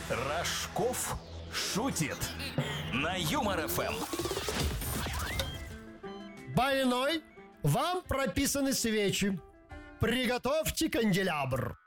Рожков шутит на Юмор ФМ. Больной, вам прописаны свечи. Приготовьте канделябр.